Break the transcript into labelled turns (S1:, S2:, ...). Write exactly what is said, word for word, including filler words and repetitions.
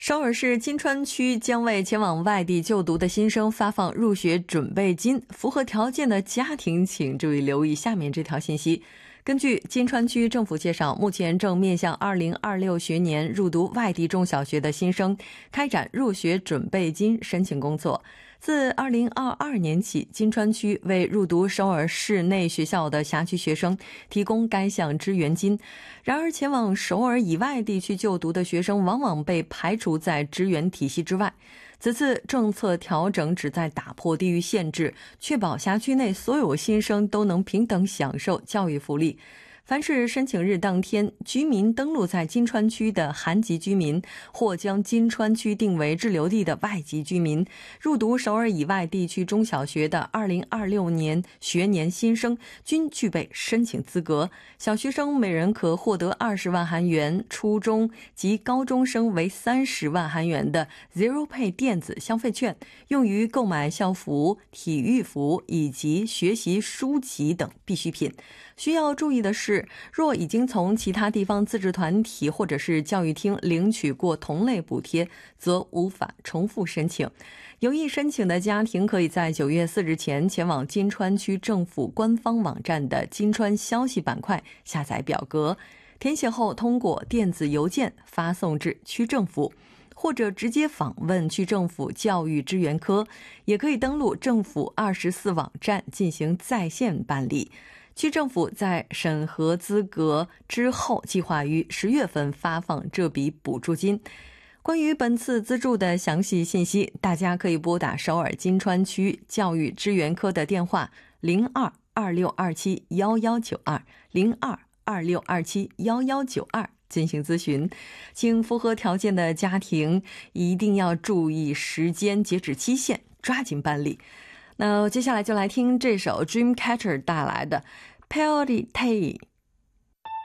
S1: 首尔市金川区将为前往外地就读的新生发放入学准备金，符合条件的家庭请注意留意下面这条信息。根据金川区政府介绍，目前正面向二零二六学年入读外地中小学的新生开展入学准备金申请工作。自二零二二年起，金川区为入读首尔市内学校的辖区学生提供该项支援金。然而，前往首尔以外地区就读的学生往往被排除在支援体系之外。此次政策调整旨在打破地域限制，确保辖区内所有新生都能平等享受教育福利。凡是申请日当天居民登录在金川区的韩籍居民，或将金川区定为滞留地的外籍居民，入读首尔以外地区中小学的二零二六年学年新生均具备申请资格。小学生每人可获得二十万韩元，初中及高中生为三十万韩元的 Zero Pay 电子消费券，用于购买校服、体育服以及学习书籍等必需品。需要注意的是，若已经从其他地方自治团体或者是教育厅领取过同类补贴，则无法重复申请。有意申请的家庭可以在九月四日前前往金川区政府官方网站的金川消息板块下载表格，填写后通过电子邮件发送至区政府，或者直接访问区政府教育支援科，也可以登录政府二十四网站进行在线办理。区政府在审核资格之后，计划于十月份发放这笔补助金。关于本次资助的详细信息，大家可以拨打首尔金川区教育支援科的电话零二二六二七幺幺九二零二二六二七幺幺九二进行咨询。请符合条件的家庭一定要注意时间截止期限，抓紧办理。那接下来就来听这首 Dreamcatcher 带来的 Pearly Tay。